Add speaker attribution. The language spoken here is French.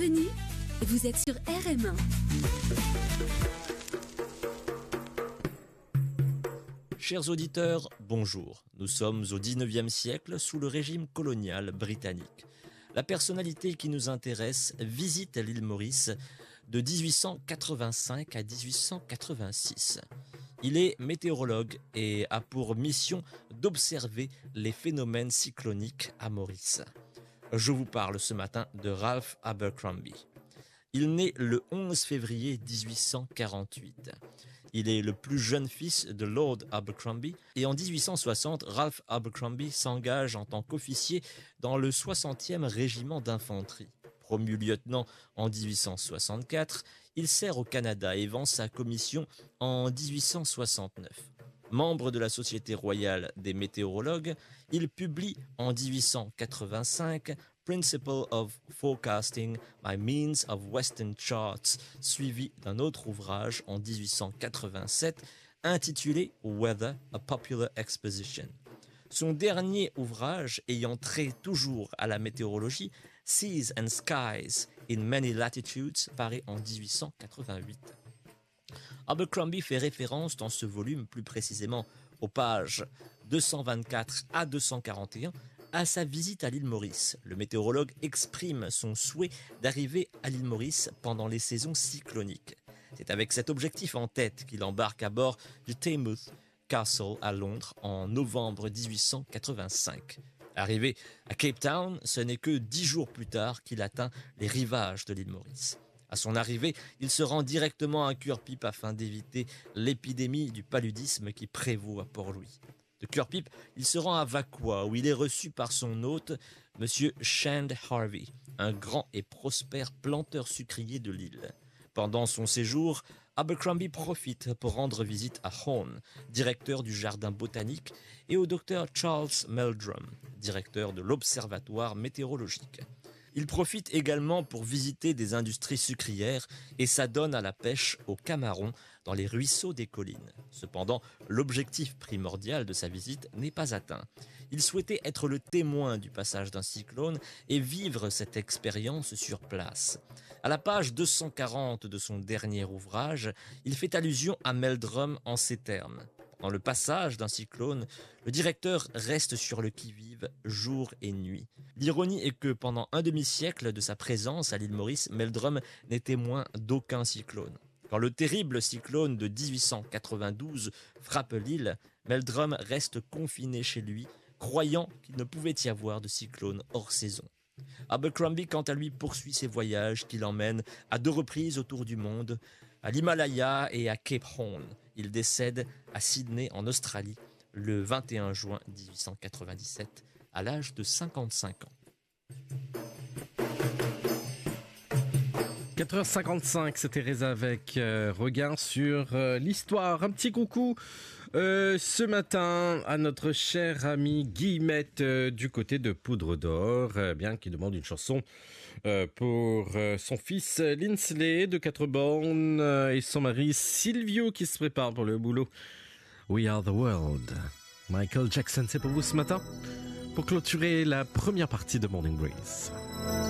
Speaker 1: Bienvenue, vous êtes sur RM1.
Speaker 2: Chers auditeurs, bonjour. Nous sommes au 19e siècle sous le régime colonial britannique. La personnalité qui nous intéresse visite l'île Maurice de 1885 à 1886. Il est météorologue et a pour mission d'observer les phénomènes cycloniques à Maurice. Je vous parle ce matin de Ralph Abercrombie. Il naît le 11 février 1848. Il est le plus jeune fils de Lord Abercrombie et en 1860, Ralph Abercrombie s'engage en tant qu'officier dans le 60e régiment d'infanterie. Promu lieutenant en 1864, il sert au Canada et vend sa commission en 1869. Membre de la Société royale des météorologues, il publie en 1885 Principle of Forecasting by Means of Western Charts, suivi d'un autre ouvrage en 1887 intitulé Weather, a Popular Exposition. Son dernier ouvrage, ayant trait toujours à la météorologie, Seas and Skies in Many Latitudes, paraît en 1888. Abercrombie fait référence dans ce volume, plus précisément aux pages 224 à 241, à sa visite à l'île Maurice. Le météorologue exprime son souhait d'arriver à l'île Maurice pendant les saisons cycloniques. C'est avec cet objectif en tête qu'il embarque à bord du Taymouth Castle à Londres en novembre 1885. Arrivé à Cape Town, ce n'est que 10 jours plus tard qu'il atteint les rivages de l'île Maurice. À son arrivée, il se rend directement à Curepipe afin d'éviter l'épidémie du paludisme qui prévaut à Port-Louis. De Curepipe, il se rend à Vaqua où il est reçu par son hôte, M. Shand Harvey, un grand et prospère planteur sucrier de l'île. Pendant son séjour, Abercrombie profite pour rendre visite à Horne, directeur du jardin botanique, et au docteur Charles Meldrum, directeur de l'observatoire météorologique. Il profite également pour visiter des industries sucrières et s'adonne à la pêche au camaron dans les ruisseaux des collines. Cependant, l'objectif primordial de sa visite n'est pas atteint. Il souhaitait être le témoin du passage d'un cyclone et vivre cette expérience sur place. À la page 240 de son dernier ouvrage, il fait allusion à Meldrum en ces termes. Dans le passage d'un cyclone, le directeur reste sur le qui-vive jour et nuit. L'ironie est que pendant un demi-siècle de sa présence à l'île Maurice, Meldrum n'est témoin d'aucun cyclone. Quand le terrible cyclone de 1892 frappe l'île, Meldrum reste confiné chez lui, croyant qu'il ne pouvait y avoir de cyclone hors saison. Abercrombie, quant à lui, poursuit ses voyages qui l'emmènent à 2 reprises autour du monde, à l'Himalaya et à Cape Horn. Il décède à Sydney, en Australie, le 21 juin 1897, à l'âge de 55 ans.
Speaker 3: 4h55, c'est Teresa avec regard sur l'histoire. Un petit coucou ce matin à notre cher ami Guillemette du côté de Poudre d'Or, qui demande une chanson pour son fils Linsley de 4 bornes et son mari Silvio qui se prépare pour le boulot. We Are the World. Michael Jackson, c'est pour vous ce matin pour clôturer la première partie de Morning Breeze.